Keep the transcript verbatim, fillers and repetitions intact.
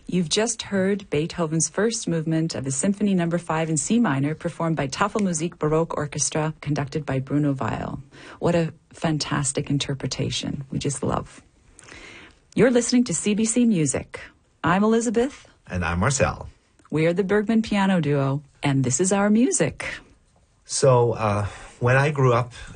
You've just heard Beethoven's first movement of his Symphony Number Five in C minor, performed by Tafelmusik Baroque Orchestra, conducted by Bruno Weil. What a fantastic interpretation. We just love. You're listening to C B C Music. I'm Elizabeth. And I'm Marcel. We are the Bergman Piano Duo, and this is our music. So, uh, when I grew up